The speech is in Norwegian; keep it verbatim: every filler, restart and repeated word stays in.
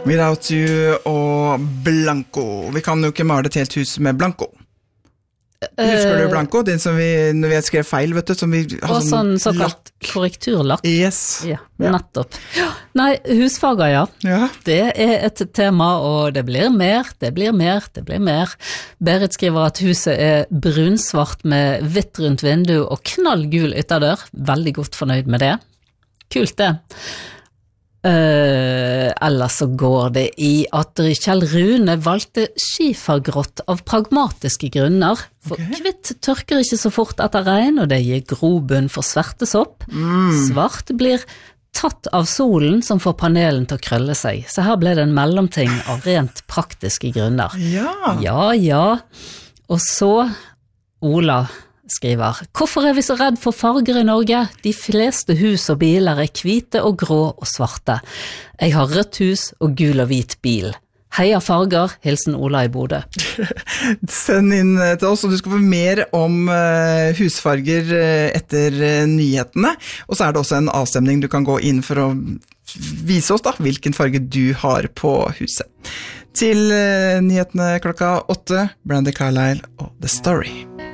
Without You og Blanco. Vi kan jo ikke male et helt hus med Blanco. Husker du Blanco? Den som vi, når vi skrev feil, vet du, som vi har og sånn såkalt korrekturlakk. Yes. Ja, nettopp. Nei, husfarger, ja. ja. Det er et tema, og det blir mer, det blir mer, det blir mer. Berit skriver at huset er brunsvart med hvitt rundt vindu og knallgul ytterdør. Veldig godt fornøyd med det. Kult det. Uh, ellers så går det i at Kjell Rune valgte skifergrått av pragmatiske grunner, for okay. Hvitt tørker ikke så fort etter regn, og det gir grobunn for svertesopp. Mm. Svart blir tatt av solen som får panelen til å krølle seg, så her ble det en mellomting av rent praktiske grunner. Ja, ja, ja. Og så Ola skriver, hvorfor er vi så redd for farger i Norge? De fleste hus og biler er hvite og grå og svarte. Jeg har rødt hus og gul og hvit bil. Heia farger, hilsen Ola i Bodø. Send inn til oss, og du skal få mer om husfarger etter nyhetene. Og så er det også en avstemning du kan gå inn for å vise oss da, hvilken farge du har på huset. Til nyhetene klokka åtte, Brandy Carlisle og The Story.